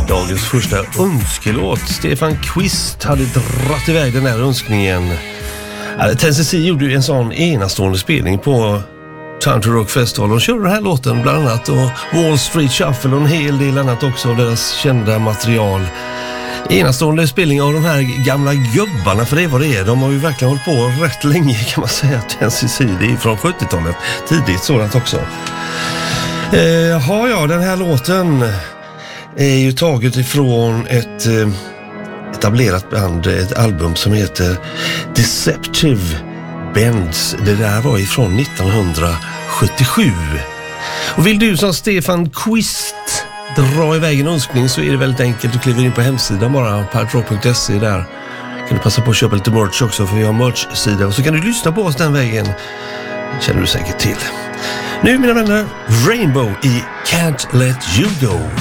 dagens första önskelåt. Stefan Kvist hade dratt iväg den här önskningen. 10cc gjorde ju en sån enastående spelning på Time to Rock Festival. De körde den här låten bland annat, och Wall Street Shuffle och en hel del annat också av deras kända material. Enastående spelning av de här gamla gubbarna, för det är vad det är. De har ju verkligen hållit på rätt länge, kan man säga. 10cc, det är från 70-talet, tidigt sådant också. Den här låten är ju taget ifrån ett etablerat band, ett album som heter Deceptive Bends. Det där var ifrån 1977. Och vill du som Stefan Kvist dra iväg en önskning, så är det väldigt enkelt. Du kliver in på hemsidan bara, piraterock.se. Där kan du passa på att köpa lite merch också, för vi har merch-sida. Och så kan du lyssna på oss den vägen. Känner du säkert till. Nu, mina vänner, Rainbow i Can't Let You Go.